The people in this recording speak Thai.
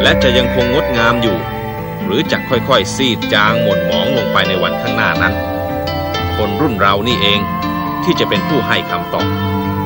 และจะยังคงงดงามอยู่หรือจะค่อยๆซีดจางหม่นหมองลงไปในวันข้างหน้านั้นคนรุ่นเรานี่เองที่จะเป็นผู้ให้คำตอบ